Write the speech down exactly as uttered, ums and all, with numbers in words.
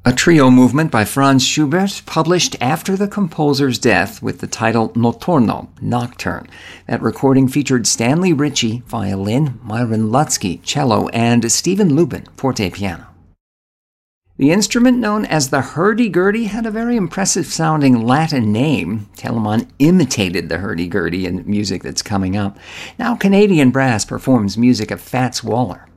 A trio movement by Franz Schubert, published after the composer's death with the title Notturno, Nocturne. That recording featured Stanley Ritchie, violin, Myron Lutzke, cello, and Stephen Lubin, forte piano. The instrument, known as the hurdy-gurdy, had a very impressive-sounding Latin name. Telemann imitated the hurdy-gurdy in music that's coming up. Now Canadian Brass performs music of Fats Waller.